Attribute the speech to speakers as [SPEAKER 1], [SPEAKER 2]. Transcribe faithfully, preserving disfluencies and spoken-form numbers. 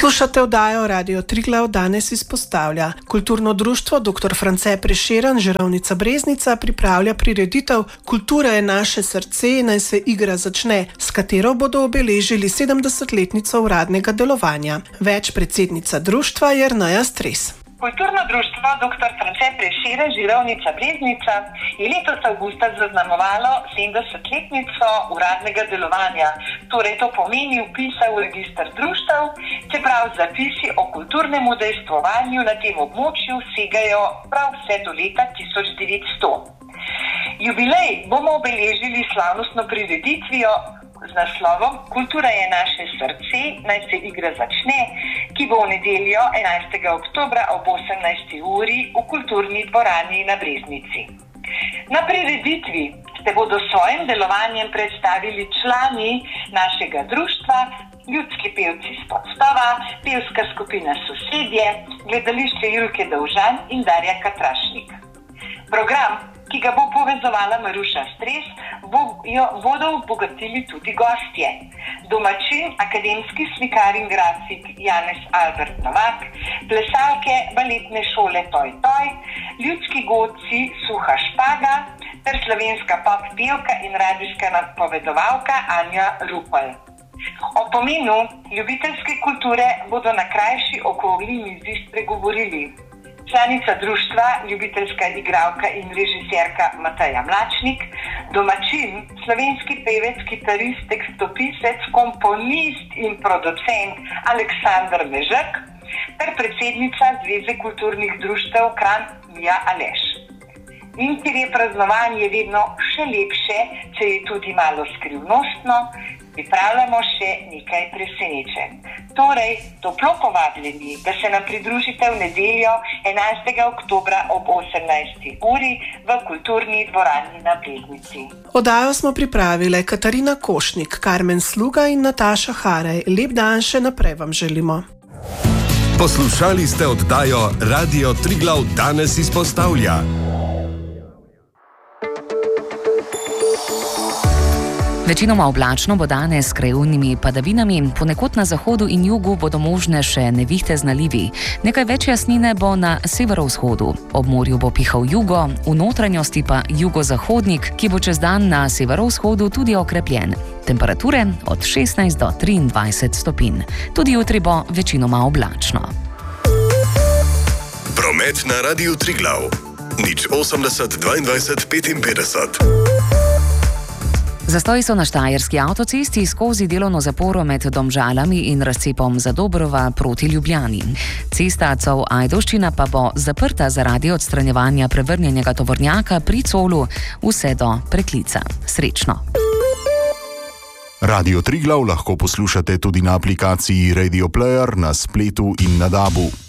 [SPEAKER 1] Poslušate oddajo Radio Triglav, danes izpostavlja. Kulturno društvo doktor France Prešeren, Žirovnica Breznica, pripravlja prireditev Kultura je naše srce, naj se igra začne, s katero bodo obeležili sedemdesetletnico uradnega delovanja. Več predsednica društva Jerneja Stres.
[SPEAKER 2] Kulturno društvo doktor France Prešeren, Žirovnica Breznica je letos avgusta zaznamovalo sedemdesetletnico uradnega delovanja. Torej to pomeni vpisa v register društev, čeprav zapisi o kulturnem udejstvovanju na tem območju segajo prav vse do leta tisoč devetsto. Jubilej bomo obeležili slavnostno prireditvijo z naslovom Kultura je naše srce, naj se igra začne, ki bo v nedeljo enajstega oktobra ob osemnajsti uri v kulturni dvorani na Breznici. Na prireditvi se bodo s svojim delovanjem predstavili člani našega društva, ljudski pevci s Podstova, pevska skupina Sosedje, gledališče Julke Dovžan in Darja Katrašnik. Program, ki ga bo povezovala Maruša Stres, bo, jo bodo obogatili tudi gostje. Domačin, akademski slikar in grafik Janez Albert Novak, plesalke baletne šole Toj Toj, ljudski godci Suha Špaga ter slovenska pop pevka in radijska napovedovalka Anja Rupel. O pomenu ljubiteljske kulture bodo na krajši okrogli mizi spregovorili članica društva, ljubiteljska igralka in režiserka Mateja Mlačnik, domačin, slovenski pevec, kitarist, tekstopisec, komponist in producent Aleksander Mežek ter predsednica Zveze kulturnih društev Kranj Mija Aleš. In ker je praznovanje vedno še lepše, če je tudi malo skrivnostno, pripravljamo še nekaj presenečenj. Torej, toplo povabljeni, da se nam pridružite v nedeljo enajstega oktobra ob osemnajsti uri v kulturni dvorani na Breznici.
[SPEAKER 1] Oddajo smo pripravile Katarina Košnik, Karmen Sluga in Nataša Harej. Lep dan še naprej vam želimo.
[SPEAKER 3] Poslušali ste oddajo Radio Triglav, danes izpostavlja.
[SPEAKER 4] Večinoma oblačno bo danes s krajevnimi padavinami, ponekod na zahodu in jugu bodo možne še nevihte z nalivi. Nekaj več jasnine bo na severovzhodu. Ob morju bo pihal jugo, v notranjosti pa jugozahodnik, ki bo čez dan na severovzhodu tudi okrepljen. Temperature od šestnajst do triindvajset stopinj. Tudi jutri bo večinoma oblačno.
[SPEAKER 3] Promet na Radiu Triglav. nič osemdeset dvaindvajset petinpetdeset.
[SPEAKER 4] Zastoji so na štajerski avtocesti skozi delovno zaporo med Domžalami in razcepom Zadobrova proti Ljubljani. Cesta Col-Ajdovščina pa bo zaprta zaradi odstranjevanja prevrnjenega tovornjaka pri Colu vse do preklica. Srečno!
[SPEAKER 5] Radio Triglav lahko poslušate tudi na aplikaciji Radio Player, na spletu in na dabu.